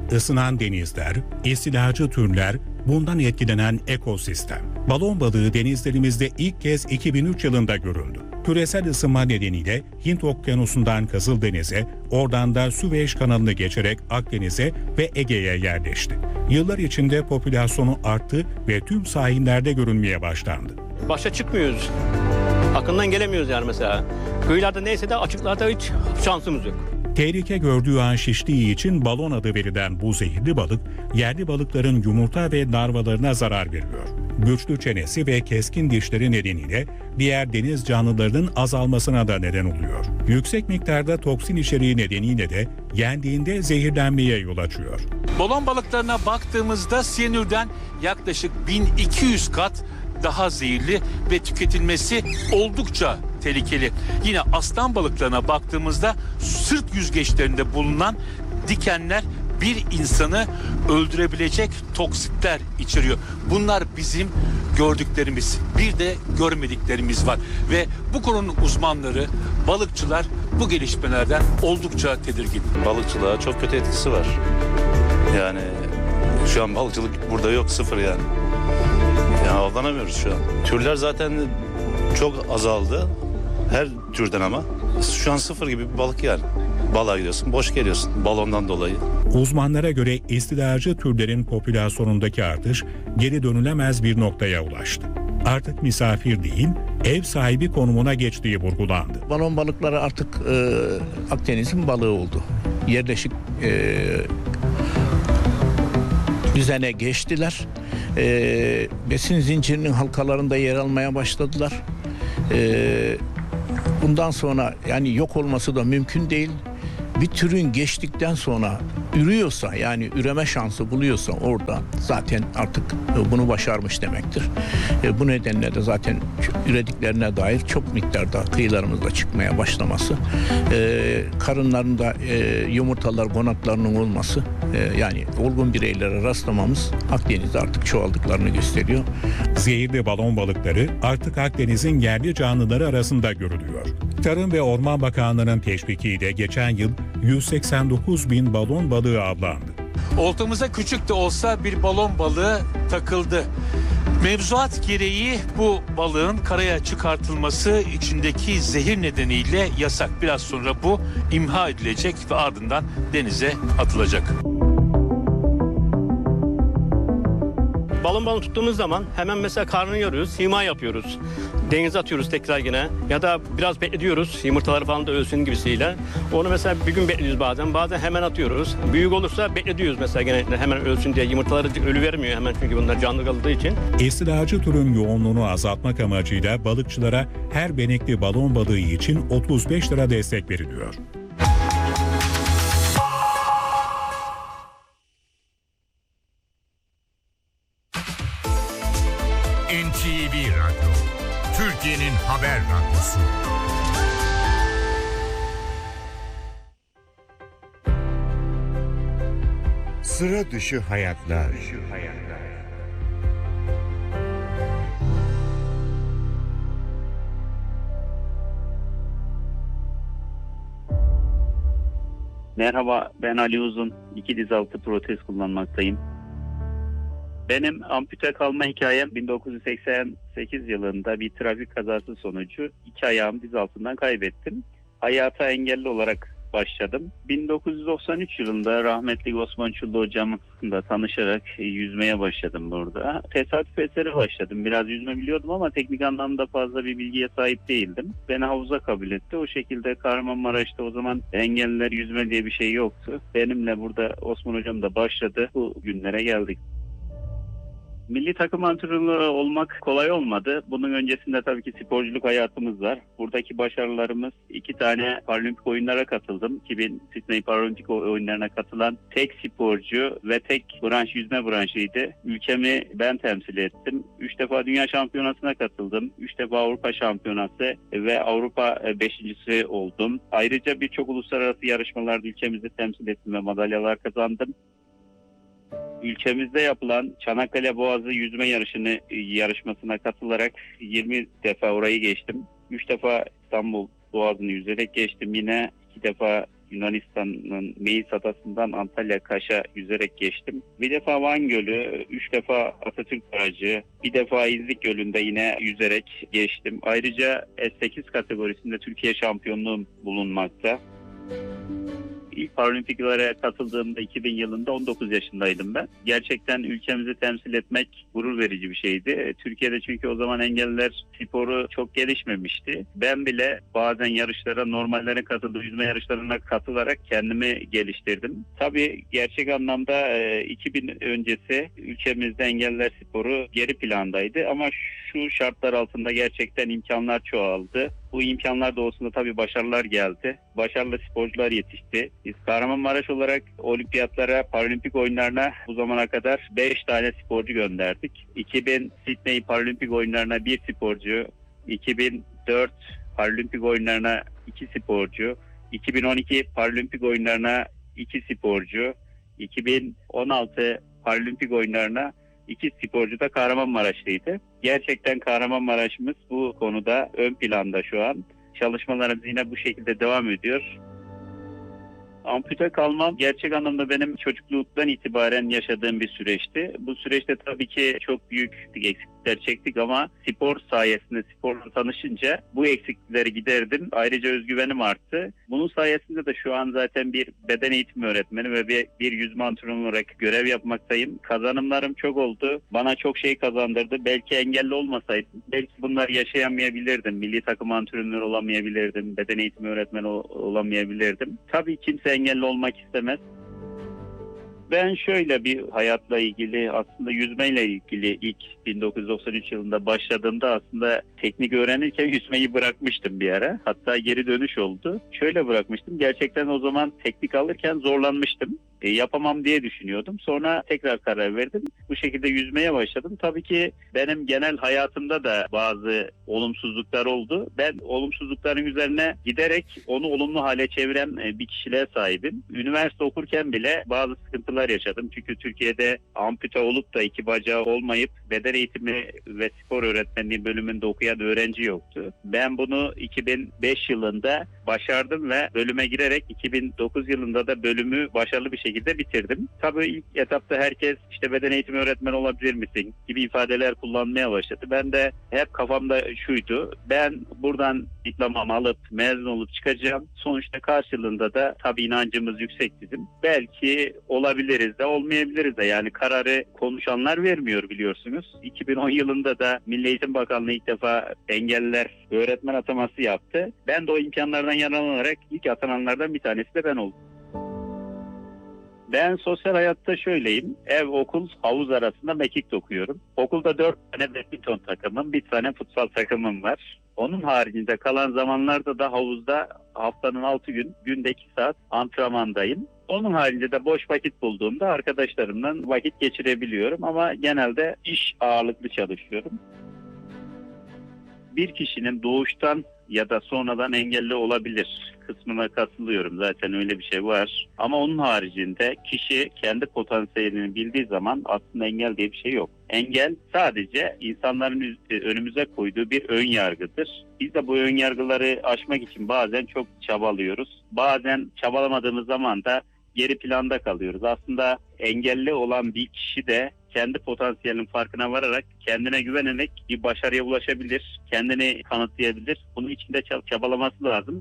Isınan denizler, istilacı türler, bundan etkilenen ekosistem. Balon balığı denizlerimizde ilk kez 2003 yılında görüldü. Küresel ısınma nedeniyle Hint Okyanusu'ndan Kızıldeniz'e, oradan da Süveyş kanalını geçerek Akdeniz'e ve Ege'ye yerleşti. Yıllar içinde popülasyonu arttı ve tüm sahillerde görünmeye başlandı. Başa çıkmıyoruz. Akından gelemiyoruz yani mesela. Kıyılarda neyse de açıklarda hiç şansımız yok. Tehlike gördüğü an şiştiği için balon adı verilen bu zehirli balık, yerli balıkların yumurta ve larvalarına zarar veriyor. Güçlü çenesi ve keskin dişleri nedeniyle diğer deniz canlılarının azalmasına da neden oluyor. Yüksek miktarda toksin içeriği nedeniyle de yendiğinde zehirlenmeye yol açıyor. Balon balıklarına baktığımızda siyanürden yaklaşık 1200 kat daha zehirli ve tüketilmesi oldukça tehlikeli. Yine aslan balıklarına baktığımızda sırt yüzgeçlerinde bulunan dikenler bir insanı öldürebilecek toksitler içeriyor. Bunlar bizim gördüklerimiz, bir de görmediklerimiz var ve bu konunun uzmanları, balıkçılar bu gelişmelerden oldukça tedirgin. Balıkçılığa çok kötü etkisi var. Yani şu an balıkçılık burada yok, sıfır yani. Yani avlanamıyoruz şu an. Türler zaten çok azaldı. Her türden ama. Şu an sıfır gibi bir balık yani. Balığa gidiyorsun, boş geliyorsun balondan dolayı. Uzmanlara göre istilacı türlerin popülasyonundaki artış geri dönülemez bir noktaya ulaştı. Artık misafir değil, ev sahibi konumuna geçtiği vurgulandı. Balon balıkları artık Akdeniz'in balığı oldu. Yerleşik düzene geçtiler. Besin zincirinin halkalarında yer almaya başladılar. Bundan sonra yani yok olması da mümkün değil. Bir türün geçtikten sonra ürüyorsa, yani üreme şansı buluyorsa orada zaten artık bunu başarmış demektir. Bu nedenle de zaten ürediklerine dair çok miktarda kıyılarımızda çıkmaya başlaması, karınlarında yumurtalar, gonatlarının olması, yani olgun bireylere rastlamamız Akdeniz'de artık çoğaldıklarını gösteriyor. Zehirli balon balıkları artık Akdeniz'in yerli canlıları arasında görülüyor. Tarım ve Orman Bakanlığı'nın teşvikiyle geçen yıl 189 bin balon balığı avlandı. Oltamıza küçük de olsa bir balon balığı takıldı. Mevzuat gereği bu balığın karaya çıkartılması içindeki zehir nedeniyle yasak. Biraz sonra bu imha edilecek ve ardından denize atılacak. Balon tuttuğumuz zaman hemen mesela karnını yoruyoruz, hima yapıyoruz. Denize atıyoruz tekrar yine ya da biraz bekletiyoruz yumurtaları falan da ölsün gibisiyle. Onu mesela bir gün bekliyoruz bazen hemen atıyoruz. Büyük olursa bekletiyoruz mesela genellikle hemen ölsün diye, yumurtaları ölü vermiyor hemen çünkü bunlar canlı kaldığı için. İstilacı türün yoğunluğunu azaltmak amacıyla balıkçılara her benekli balon balığı için 35 lira destek veriliyor. NTV Radyo, Türkiye'nin haber radyosu. Sıra dışı hayatlar. Merhaba, ben Ali Uzun. 2 diz altı protez kullanmaktayım. Benim ampute kalma hikayem 1988 yılında bir trafik kazası sonucu 2 ayağımı diz altından kaybettim. Hayata engelli olarak başladım. 1993 yılında rahmetli Osman Çullu hocamla tanışarak yüzmeye başladım burada. Tesadüf eseri başladım. Biraz yüzme biliyordum ama teknik anlamda fazla bir bilgiye sahip değildim. Beni havuza kabul etti. O şekilde Kahramanmaraş'ta o zaman engelliler yüzme diye bir şey yoktu. Benimle burada Osman hocam da başladı. Bu günlere geldik. Milli takım antrenörü olmak kolay olmadı. Bunun öncesinde tabii ki sporculuk hayatımız var. Buradaki başarılarımız 2 tane paralimpik oyunlara katıldım. 2000 Sydney Paralimpik oyunlarına katılan tek sporcu ve tek branş yüzme branşıydı. Ülkemi ben temsil ettim. 3 defa dünya şampiyonasına katıldım. 3 defa Avrupa şampiyonası ve Avrupa 5.'si oldum. Ayrıca birçok uluslararası yarışmalarda ülkemizi temsil ettim ve madalyalar kazandım. Ülkemizde yapılan Çanakkale Boğazı yüzme yarışmasına katılarak 20 defa orayı geçtim. 3 defa İstanbul Boğazı'nı yüzerek geçtim. Yine 2 defa Yunanistan'ın Meis adasından Antalya Kaş'a yüzerek geçtim. Bir defa Van Gölü, 3 defa Atatürk Barajı, bir defa İznik Gölü'nde yine yüzerek geçtim. Ayrıca S8 kategorisinde Türkiye şampiyonluğum bulunmakta. İlk Paralimpiklere katıldığımda 2000 yılında 19 yaşındaydım ben. Gerçekten ülkemizi temsil etmek gurur verici bir şeydi. Türkiye'de çünkü o zaman engelliler sporu çok gelişmemişti. Ben bile bazen yarışlara, normallere katıldım, yüzme yarışlarına katılarak kendimi geliştirdim. Tabii gerçek anlamda 2000 öncesi ülkemizde engelliler sporu geri plandaydı ama şu şartlar altında gerçekten imkanlar çoğaldı. Bu imkanlar doğrultusunda tabii başarılar geldi. Başarılı sporcular yetişti. Biz Kahramanmaraş olarak olimpiyatlara, paralimpik oyunlarına bu zamana kadar 5 tane sporcu gönderdik. 2000 Sydney Paralimpik oyunlarına 1 sporcu, 2004 Paralimpik oyunlarına 2 sporcu, 2012 Paralimpik oyunlarına 2 sporcu, 2016 Paralimpik oyunlarına 2 sporcu da Kahramanmaraşlıydı. Gerçekten Kahramanmaraş'ımız bu konuda ön planda şu an. Çalışmalarımız yine bu şekilde devam ediyor. Ampute kalmam gerçek anlamda benim çocukluktan itibaren yaşadığım bir süreçti. Bu süreçte tabii ki çok büyük eksiklikler çektik ama spor sayesinde, sporla tanışınca bu eksiklikleri giderdim. Ayrıca özgüvenim arttı. Bunun sayesinde de şu an zaten bir beden eğitimi öğretmeni ve bir yüzme antrenörü olarak görev yapmaktayım. Kazanımlarım çok oldu. Bana çok şey kazandırdı. Belki engelli olmasaydım, belki bunları yaşayamayabilirdim. Milli takım antrenörü olamayabilirdim. Beden eğitimi öğretmeni olamayabilirdim. Tabii kimse engelli olmak istemez. Ben şöyle bir hayatla ilgili, aslında yüzmeyle ilgili ilk 1993 yılında başladığımda aslında teknik öğrenirken yüzmeyi bırakmıştım bir ara. Hatta geri dönüş oldu. Şöyle bırakmıştım. Gerçekten o zaman teknik alırken zorlanmıştım. Yapamam diye düşünüyordum. Sonra tekrar karar verdim. Bu şekilde yüzmeye başladım. Tabii ki benim genel hayatımda da bazı olumsuzluklar oldu. Ben olumsuzlukların üzerine giderek onu olumlu hale çeviren bir kişiliğe sahibim. Üniversite okurken bile bazı sıkıntılar yaşadım. Çünkü Türkiye'de ampute olup da 2 bacağı olmayıp beden eğitimi ve spor öğretmenliği bölümünde okuyan öğrenci yoktu. Ben bunu 2005 yılında başardım ve bölüme girerek 2009 yılında da bölümü başarılı bir şekilde bitirdim. Tabii ilk etapta herkes işte beden eğitimi öğretmeni olabilir misin gibi ifadeler kullanmaya başladı. Ben de hep kafamda şuydu. Ben buradan diplomamı alıp mezun olup çıkacağım. Sonuçta karşılığında da tabii inancımız yüksek bizim. Belki olabiliriz de olmayabiliriz de, yani kararı konuşanlar vermiyor biliyorsunuz. 2010 yılında da Milli Eğitim Bakanlığı ilk defa engelliler öğretmen ataması yaptı. Ben de o imkanlardan yararlanarak ilk atananlardan bir tanesi de ben oldum. Ben sosyal hayatta şöyleyim. Ev, okul, havuz arasında mekik dokuyorum. Okulda 4 tane badminton takımım, 1 tane futsal takımım var. Onun haricinde kalan zamanlarda da havuzda haftanın 6 gün, günde 2 saat antrenmandayım. Onun haricinde de boş vakit bulduğumda arkadaşlarımla vakit geçirebiliyorum ama genelde iş ağırlıklı çalışıyorum. Bir kişinin doğuştan ya da sonradan engelli olabilir kısmına katılıyorum. Zaten öyle bir şey var. Ama onun haricinde kişi kendi potansiyelini bildiği zaman aslında engel diye bir şey yok. Engel sadece insanların önümüze koyduğu bir ön yargıdır. Biz de bu ön yargıları aşmak için bazen çok çabalıyoruz. Bazen çabalamadığımız zaman da geri planda kalıyoruz. Aslında engelli olan bir kişi de kendi potansiyelinin farkına vararak, kendine güvenerek bir başarıya ulaşabilir, kendini kanıtlayabilir. Bunun için de çabalaması lazım.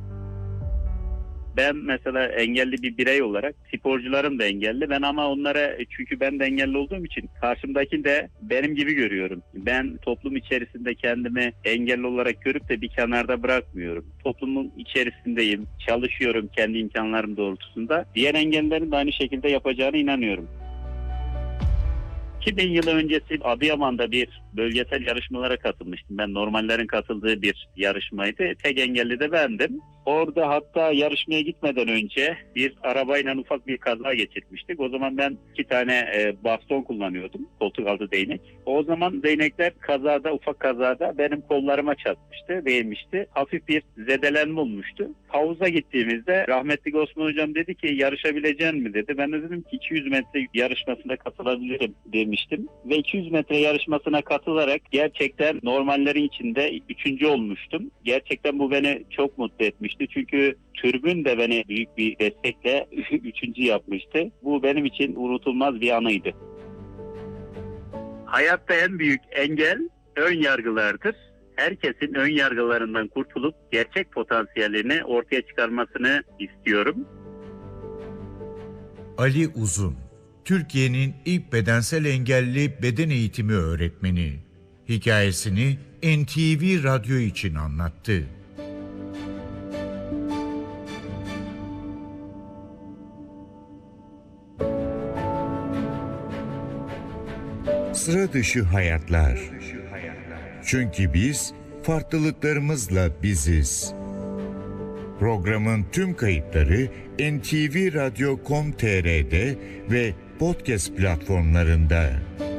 Ben mesela engelli bir birey olarak, sporcularım da engelli. Ben ama onlara, çünkü ben de engelli olduğum için karşımdakini de benim gibi görüyorum. Ben toplum içerisinde kendimi engelli olarak görüp de bir kenarda bırakmıyorum. Toplumun içerisindeyim, çalışıyorum kendi imkanlarım doğrultusunda. Diğer engellilerin de aynı şekilde yapacağına inanıyorum. 2000 yılı öncesi Adıyaman'da bir bölgesel yarışmalara katılmıştım. Ben normallerin katıldığı bir yarışmaydı. Tek engelli de bendim. Orada hatta yarışmaya gitmeden önce bir arabayla ufak bir kaza geçirmiştik. O zaman ben 2 tane baston kullanıyordum. Koltuk altı değnek. O zaman değnekler ufak kazada benim kollarıma çarpmıştı, değmişti. Hafif bir zedelenme olmuştu. Havuza gittiğimizde rahmetli Osman Hocam dedi ki yarışabilecek mi dedi. Ben de dedim ki 200 metre yarışmasına katılabilirim demiştim. Ve 200 metre yarışmasına katıldım. katılarak gerçekten normallerin içinde 3. olmuştum. Gerçekten bu beni çok mutlu etmişti. Çünkü tribün de beni büyük bir destekle 3. yapmıştı. Bu benim için unutulmaz bir anıydı. Hayatta en büyük engel ön yargılardır. Herkesin ön yargılarından kurtulup gerçek potansiyelini ortaya çıkarmasını istiyorum. Ali Uzun, Türkiye'nin ilk bedensel engelli beden eğitimi öğretmeni. Hikayesini NTV Radyo için anlattı. Sıra dışı hayatlar. Çünkü biz farklılıklarımızla biziz. Programın tüm kayıtları ntvradio.com.tr'de ve podcast platformlarında.